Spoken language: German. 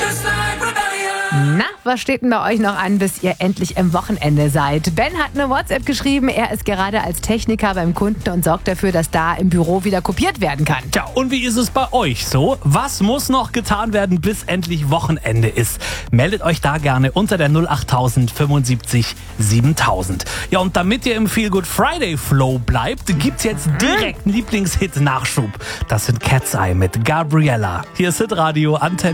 Na, was steht denn bei euch noch an, bis ihr endlich im Wochenende seid? Ben hat eine WhatsApp geschrieben, er ist gerade als Techniker beim Kunden und sorgt dafür, dass da im Büro wieder kopiert werden kann. Tja, und wie ist es bei euch so? Was muss noch getan werden, bis endlich Wochenende ist? Meldet euch da gerne unter der 08000 75 7000. Ja, und damit ihr im Feel Good Friday Flow bleibt, gibt's jetzt direkt einen Lieblingshit-Nachschub. Das sind Cat's Eye mit Gabriella. Hier ist Hitradio Antenne.